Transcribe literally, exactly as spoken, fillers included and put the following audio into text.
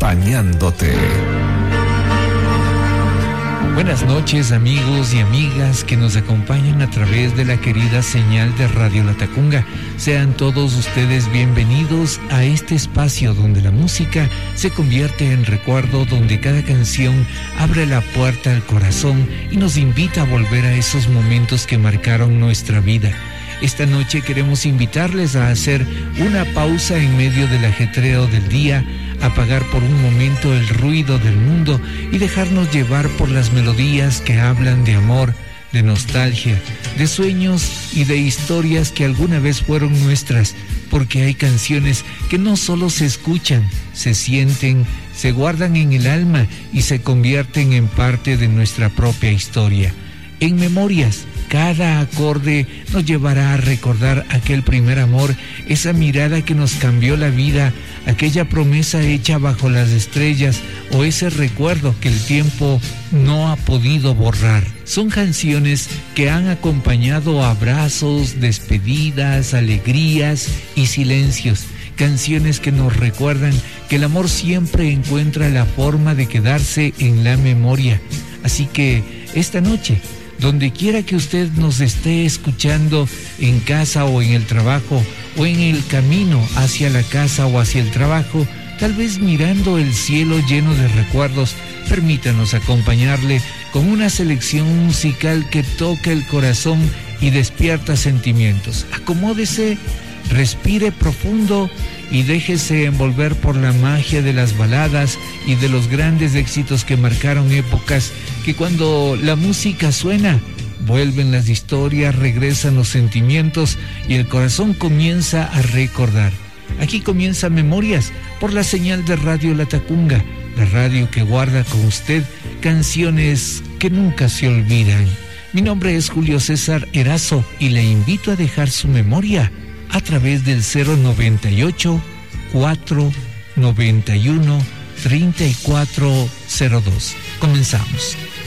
acompañándote. Buenas noches, amigos y amigas que nos acompañan a través de la querida señal de Radio Latacunga. Sean todos ustedes bienvenidos a este espacio donde la música se convierte en recuerdo, donde cada canción abre la puerta al corazón y nos invita a volver a esos momentos que marcaron nuestra vida. Esta noche queremos invitarles a hacer una pausa en medio del ajetreo del día, apagar por un momento el ruido del mundo y dejarnos llevar por las melodías que hablan de amor, de nostalgia, de sueños y de historias que alguna vez fueron nuestras, porque hay canciones que no solo se escuchan, se sienten, se guardan en el alma y se convierten en parte de nuestra propia historia. En Memorias, cada acorde nos llevará a recordar aquel primer amor, esa mirada que nos cambió la vida, aquella promesa hecha bajo las estrellas o ese recuerdo que el tiempo no ha podido borrar. Son canciones que han acompañado abrazos, despedidas, alegrías y silencios. Canciones que nos recuerdan que el amor siempre encuentra la forma de quedarse en la memoria. Así que esta noche, donde quiera que usted nos esté escuchando, en casa o en el trabajo, o en el camino hacia la casa o hacia el trabajo, tal vez mirando el cielo lleno de recuerdos, permítanos acompañarle con una selección musical que toca el corazón y despierta sentimientos. Acomódese, respire profundo y déjese envolver por la magia de las baladas y de los grandes éxitos que marcaron épocas que cuando la música suena, vuelven las historias, regresan los sentimientos y el corazón comienza a recordar. Aquí comienza Memorias por la señal de Radio Latacunga, la radio que guarda con usted canciones que nunca se olvidan. Mi nombre es Julio César Erazo y le invito a dejar su memoria a través del cero noventa y ocho, cuatro noventa y uno, treinta y cuatro cero dos. Comenzamos.